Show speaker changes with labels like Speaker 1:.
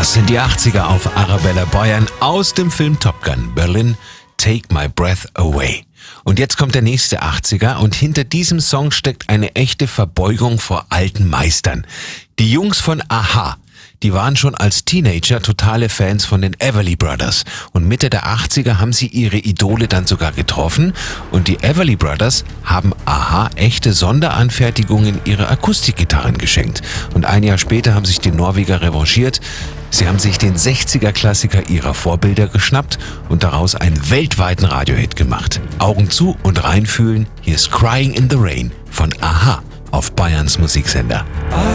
Speaker 1: Das sind die 80er auf Arabella Bayern aus dem Film Top Gun Berlin, Take My Breath Away. Und jetzt kommt der nächste 80er und hinter diesem Song steckt eine echte Verbeugung vor alten Meistern. Die Jungs von a-ha, die waren schon als Teenager totale Fans von den Everly Brothers und Mitte der 80er haben sie ihre Idole dann sogar getroffen und die Everly Brothers haben a-ha echte Sonderanfertigungen ihrer Akustikgitarren geschenkt und ein Jahr später haben sich die Norweger revanchiert. Sie haben sich den 60er-Klassiker ihrer Vorbilder geschnappt und daraus einen weltweiten Radiohit gemacht. Augen zu und reinfühlen, hier ist Crying in the Rain von a-ha auf Bayerns Musiksender.